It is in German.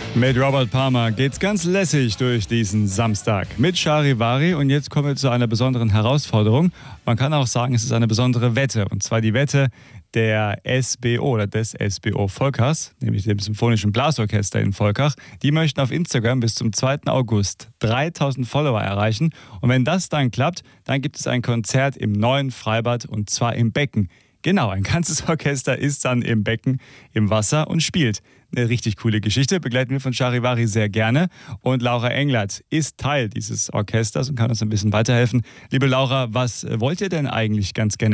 Mit Robert Palmer geht's ganz lässig durch diesen Samstag mit Charivari und jetzt kommen wir zu einer besonderen Herausforderung. Man kann auch sagen, es ist eine besondere Wette und zwar die Wette der SBO oder des SBO Volkach, nämlich dem Symphonischen Blasorchester in Volkach. Die möchten auf Instagram bis zum 2. August 3000 Follower erreichen und wenn das dann klappt, dann gibt es ein Konzert im neuen Freibad und zwar im Becken. Genau, ein ganzes Orchester ist dann im Becken, im Wasser und spielt. Eine richtig coole Geschichte, begleiten wir von Charivari sehr gerne. Und Laura Englert ist Teil dieses Orchesters und kann uns ein bisschen weiterhelfen. Liebe Laura, was wollt ihr denn eigentlich ganz gerne